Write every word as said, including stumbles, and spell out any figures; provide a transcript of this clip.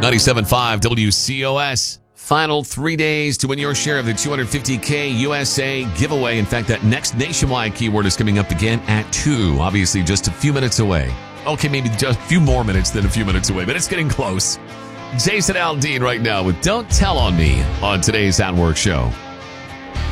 ninety-seven point five W C O S. Final three days to win your share of the two hundred fifty K U S A giveaway. In fact, that next nationwide keyword is coming up again at two. Obviously, just a few minutes away. Okay, maybe just a few more minutes than a few minutes away, but it's getting close. Jason Aldean right now with Don't Tell on Me on today's At Work Show.